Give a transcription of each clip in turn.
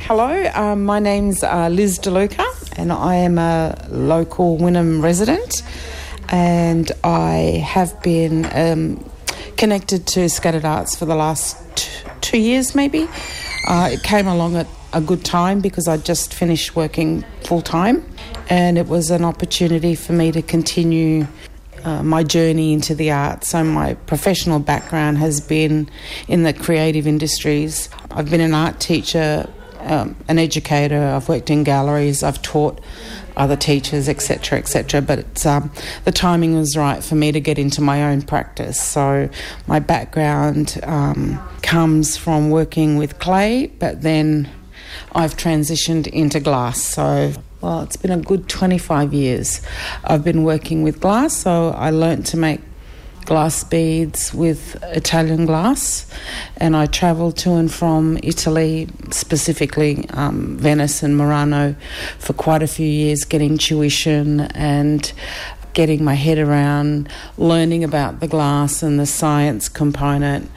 Hello, my name's Liz DeLuca and I am a local Wynnum resident, and I have been connected to Scattered Arts for the last 2 years maybe. It came along at a good time because I just finished working full-time, and it was an opportunity for me to continue my journey into the arts. So my professional background has been in the creative industries. I've been an art teacher, an educator, I've worked in galleries, I've taught other teachers, etc., etc. But it's, the timing was right for me to get into my own practice. So my background comes from working with clay, but then I've transitioned into glass. So, well, it's been a good 25 years I've been working with glass. So I learnt to make glass beads with Italian glass, and I travelled to and from Italy, specifically Venice and Murano, for quite a few years, getting tuition and getting my head around learning about the glass and the science component,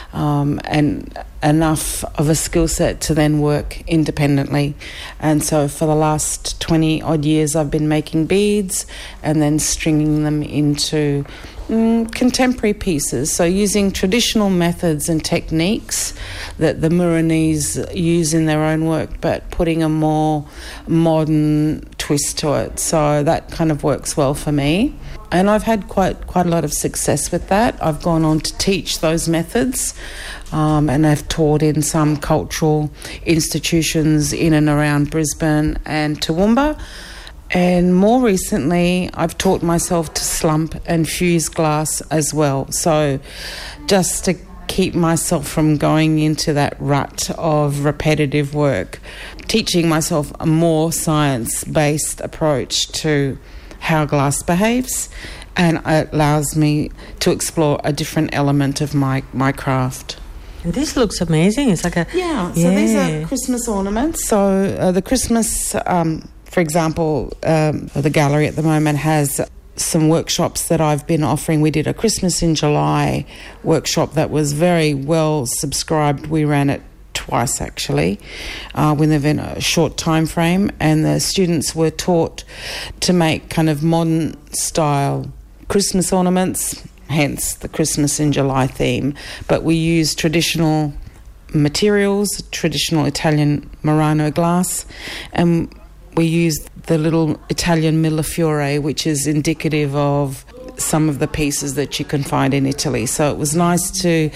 and enough of a skill set to then work independently. And so for the last 20 odd years I've been making beads and then stringing them into contemporary pieces, so using traditional methods and techniques that the Muranese use in their own work, but putting a more modern twist to it. So that kind of works well for me, and I've had quite a lot of success with that. I've gone on to teach those methods, and I've taught in some cultural institutions in and around Brisbane and Toowoomba. And more recently, I've taught myself to slump and fuse glass as well. So just to keep myself from going into that rut of repetitive work, teaching myself a more science-based approach to how glass behaves, and it allows me to explore a different element of my craft. And this looks amazing. It's like a... So these are Christmas ornaments. So the Christmas... for example, the gallery at the moment has some workshops that I've been offering. We did a Christmas in July workshop that was very well subscribed. We ran it twice actually within a short time frame, and the students were taught to make kind of modern style Christmas ornaments, hence the Christmas in July theme. But we use traditional materials, traditional Italian Murano glass, and we used the little Italian Millefiore, which is indicative of some of the pieces that you can find in Italy. So it was nice to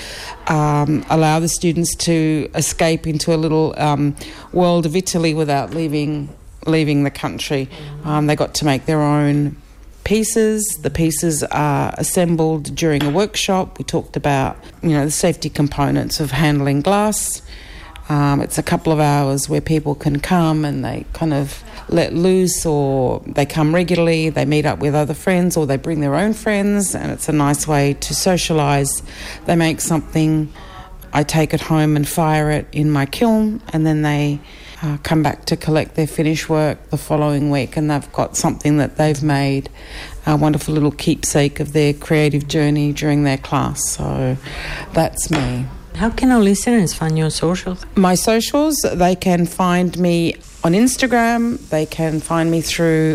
allow the students to escape into a little world of Italy without leaving the country. They got to make their own pieces. The pieces are assembled during a workshop. We talked about, the safety components of handling glass. It's a couple of hours where people can come and they kind of let loose, or they come regularly, they meet up with other friends, or they bring their own friends, and it's a nice way to socialise. They make something, I take it home and fire it in my kiln, and then they come back to collect their finished work the following week, and they've got something that they've made, a wonderful little keepsake of their creative journey during their class. So that's me. How can our listeners find your socials? My socials, they can find me on Instagram. They can find me through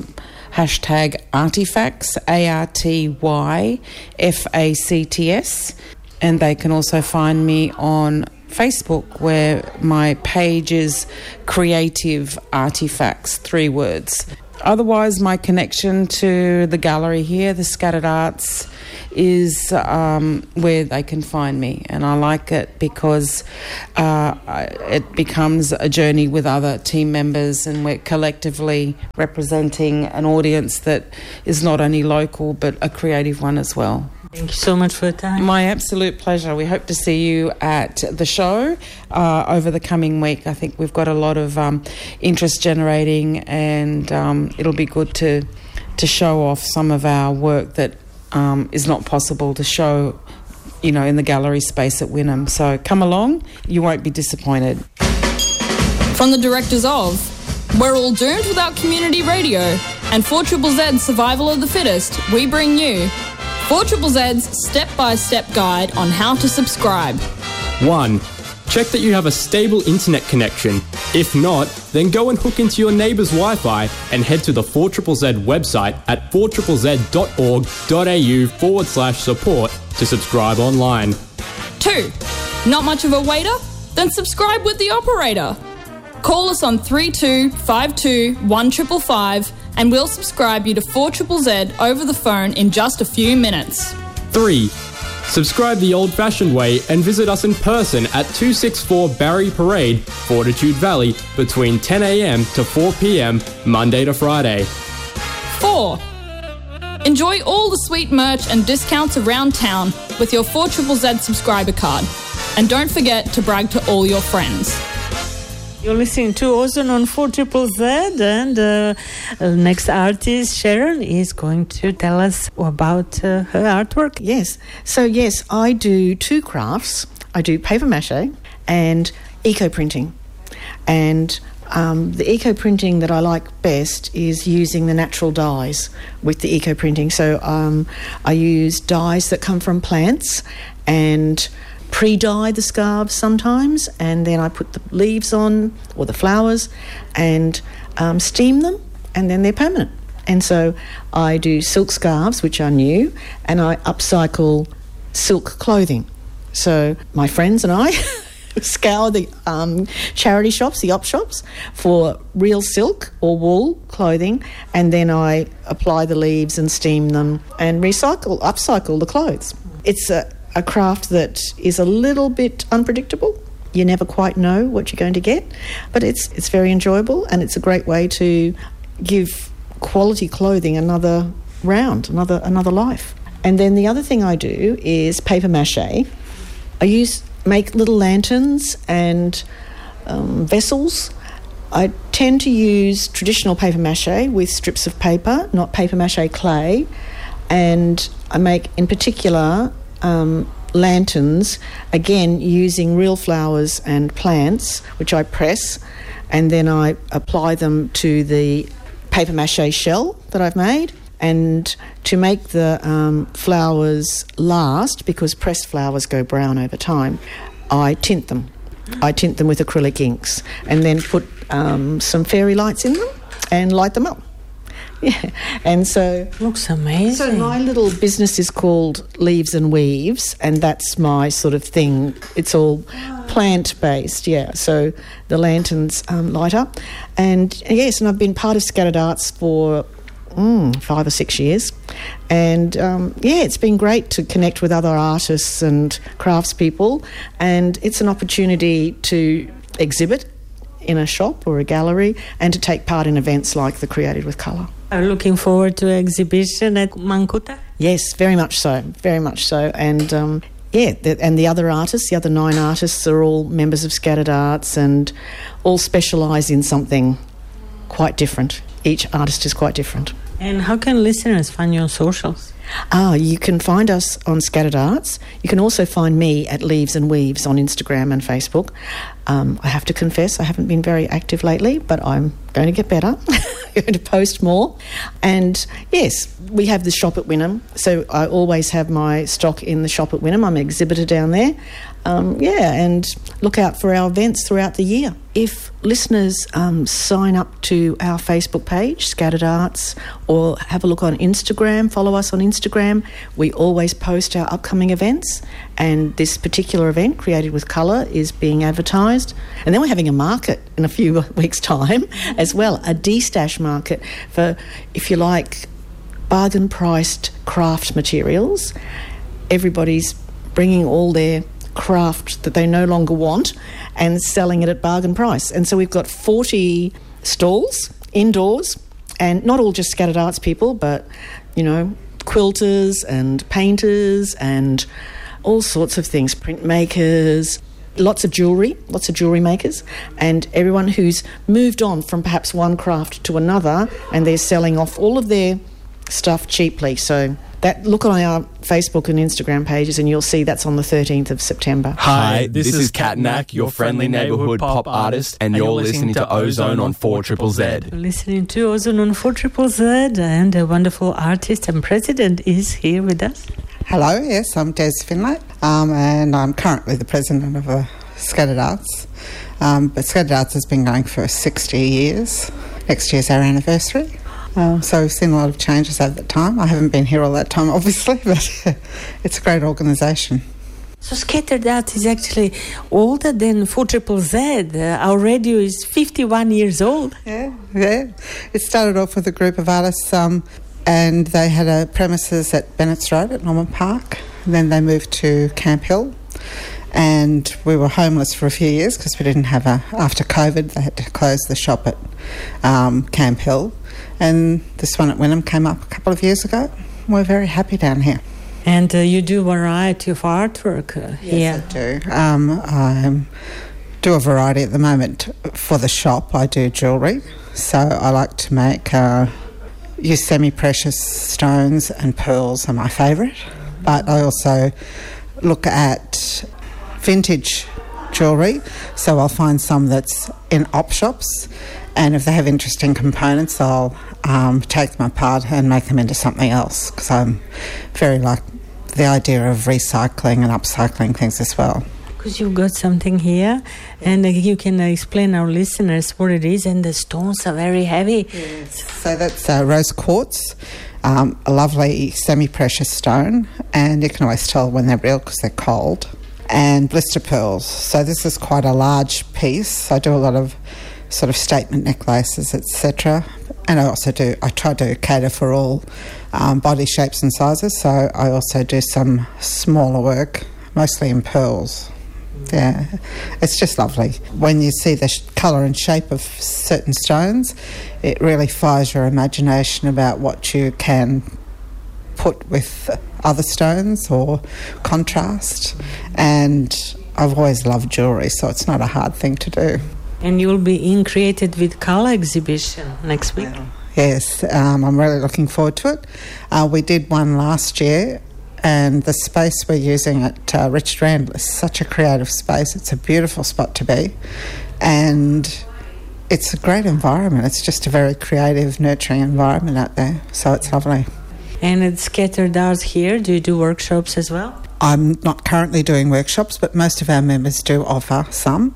hashtag Artifacts, ARTYFACTS. And they can also find me on Facebook, where my page is Creative Artifacts, 3 words. Otherwise, my connection to the gallery here, the Scattered Arts, is where they can find me, and I like it because it becomes a journey with other team members, and we're collectively representing an audience that is not only local but a creative one as well. Thank you so much for your time. My absolute pleasure. We hope to see you at the show over the coming week. I think we've got a lot of interest generating, and it'll be good to show off some of our work that is not possible to show, in the gallery space at Wynnum. So come along, you won't be disappointed. From the directors of We're All Doomed Without Community Radio and 4ZZZ's Survival of the Fittest, we bring you 4ZZZ's step-by-step guide on how to subscribe. 1. Check that you have a stable internet connection. If not, then go and hook into your neighbour's Wi-Fi and head to the 4ZZZ website at 4ZZZ.org.au/support to subscribe online. 2. Not much of a waiter? Then subscribe with the operator. Call us on 3252 1555 and we'll subscribe you to 4ZZZ over the phone in just a few minutes. 3. Subscribe the old-fashioned way and visit us in person at 264 Barry Parade, Fortitude Valley, between 10 a.m. to 4 p.m, Monday to Friday. 4. Enjoy all the sweet merch and discounts around town with your 4ZZZ subscriber card. And don't forget to brag to all your friends. You're listening to Ozone on 4ZZZ, and the next artist, Sharon, is going to tell us about her artwork. Yes. So, yes, I do 2 crafts. I do paper mache and eco-printing. And the eco-printing that I like best is using the natural dyes with the eco-printing. So I use dyes that come from plants and pre-dye the scarves sometimes, and then I put the leaves on or the flowers and steam them, and then they're permanent. And so I do silk scarves, which are new, and I upcycle silk clothing. So my friends and I scour the charity shops, the op shops, for real silk or wool clothing, and then I apply the leaves and steam them and upcycle the clothes. It's a craft that is a little bit unpredictable. You never quite know what you're going to get, but it's very enjoyable, and it's a great way to give quality clothing another round, another life. And then the other thing I do is paper mache. I make little lanterns and vessels. I tend to use traditional paper mache with strips of paper, not paper mache clay, and I make in particular lanterns, again using real flowers and plants, which I press, and then I apply them to the paper mache shell that I've made. And to make the flowers last, because pressed flowers go brown over time, I tint them. I tint them with acrylic inks and then put some fairy lights in them and light them up. Yeah, and so looks amazing. So my little business is called Leaves and Weaves, and that's my sort of thing. It's all plant-based, yeah. So the lanterns light up, and yes, and I've been part of Scattered Arts for 5 or 6 years, and it's been great to connect with other artists and craftspeople, and it's an opportunity to exhibit in a shop or a gallery and to take part in events like the Created with Colour. Are you looking forward to an exhibition at Mankuta? Yes, very much so, and and the other artists, the other 9 artists, are all members of Scattered Arts and all specialise in something quite different. Each artist is quite different. And how can listeners find you on socials? You can find us on Scattered Arts. You can also find me at Leaves and Weaves on Instagram and Facebook. I have to confess I haven't been very active lately, but I'm going to get better. I'm going to post more. And yes, we have the shop at Wynnum, so I always have my stock in the shop at Wynnum. I'm an exhibitor down there. And look out for our events throughout the year. If listeners sign up to our Facebook page, Scattered Arts, or have a look on Instagram, follow us on Instagram, we always post our upcoming events, and this particular event, Created with Colour, is being advertised. And then we're having a market in a few weeks' time as well, a D-Stash market for, if you like, bargain-priced craft materials. Everybody's bringing all their craft that they no longer want and selling it at bargain price. And so we've got 40 stalls indoors, and not all just Scattered Arts people, but, quilters and painters and all sorts of things, printmakers, lots of jewellery makers, and everyone who's moved on from perhaps one craft to another, and they're selling off all of their stuff cheaply. So look on our Facebook and Instagram pages and you'll see that's on the 13th of September. Hi, this is Katnak, your friendly neighbourhood pop artist, and you're listening to Ozone on 4ZZZ. You're listening to Ozone on 4ZZZ, and a wonderful artist and president is here with us. Hello, yes, I'm Des Finlay, and I'm currently the president of a Scattered Arts. But Scattered Arts has been going for 60 years. Next year's our anniversary. So we've seen a lot of changes over that time. I haven't been here all that time, obviously, but it's a great organisation. So Scattered Arts is actually older than 4ZZZ. Our radio is 51 years old. Yeah. It started off with a group of artists and they had a premises at Bennett's Road at Norman Park. And then they moved to Camp Hill. And we were homeless for a few years because we didn't have after COVID, they had to close the shop at Camp Hill. And this one at Wynnum came up a couple of years ago. We're very happy down here. And you do a variety of artwork here. Yes, I do. I do a variety at the moment. For the shop, I do jewellery. So I like to make, use semi-precious stones, and pearls are my favourite. But I also look at vintage jewellery. So I'll find some that's in op shops. And if they have interesting components, I'll take them apart and make them into something else, because I'm very like the idea of recycling and upcycling things as well. Because you've got something here, and you can explain our listeners what it is, and the stones are very heavy. Yes. So that's rose quartz, a lovely semi-precious stone, and you can always tell when they're real because they're cold, and blister pearls. So this is quite a large piece. I do a lot of sort of statement necklaces, etc. And I try to cater for all body shapes and sizes, so I also do some smaller work, mostly in pearls. Yeah, it's just lovely. When you see the colour and shape of certain stones, it really fires your imagination about what you can put with other stones or contrast. And I've always loved jewellery, so it's not a hard thing to do. And you'll be in Created with Colour exhibition next week. Yes, I'm really looking forward to it. We did one last year, and the space we're using at Richard Randall is such a creative space. It's a beautiful spot to be, and it's a great environment. It's just a very creative, nurturing environment out there, so it's lovely. And at Scattered Arts here, do you do workshops as well? I'm not currently doing workshops, but most of our members do offer some.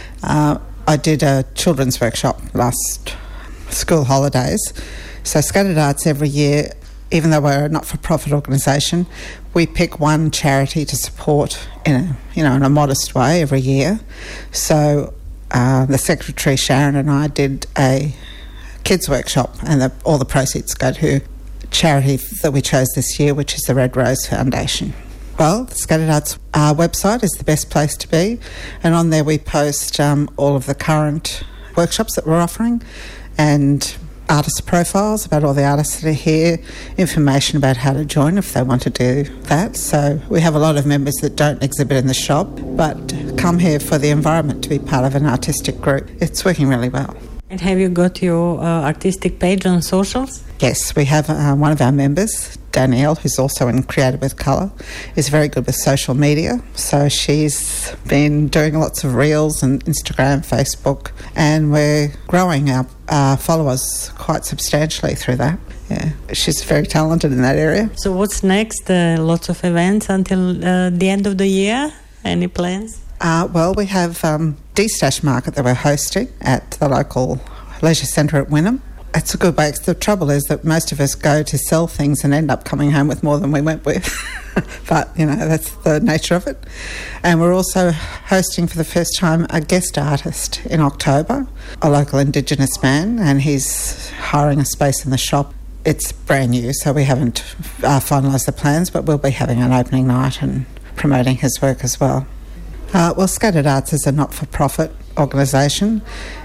I did a children's workshop last school holidays. So Scattered Arts every year, even though we're a not-for-profit organisation, we pick one charity to support in a modest way every year. So the secretary Sharon and I did a kids workshop, and all the proceeds go to a charity that we chose this year, which is the Red Rose Foundation. Well, the Scattered Arts website is the best place to be, and on there we post all of the current workshops that we're offering, and artist profiles about all the artists that are here, information about how to join if they want to do that. So we have a lot of members that don't exhibit in the shop but come here for the environment, to be part of an artistic group. It's working really well. And have you got your artistic page on socials? Yes, we have one of our members, Danielle, who's also in Created with Colour, is very good with social media. So she's been doing lots of reels and Instagram, Facebook, and we're growing our followers quite substantially through that. Yeah, she's very talented in that area. So what's next? Lots of events until the end of the year? Any plans? Well, we have D-Stash Market that we're hosting at the local leisure centre at Wynnum. It's a good way. The trouble is that most of us go to sell things and end up coming home with more than we went with. But, that's the nature of it. And we're also hosting for the first time a guest artist in October, a local Indigenous man, and he's hiring a space in the shop. It's brand new, so we haven't finalised the plans, but we'll be having an opening night and promoting his work as well. Well, Scattered Arts is a not-for-profit organisation.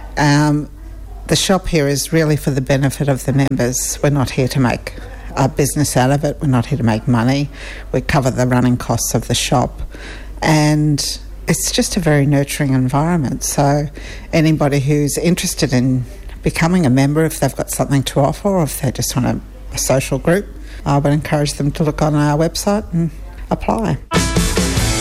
The shop here is really for the benefit of the members. We're not here to make a business out of it. We're not here to make money. We cover the running costs of the shop. And it's just a very nurturing environment. So anybody who's interested in becoming a member, if they've got something to offer, or if they just want a social group, I would encourage them to look on our website and apply.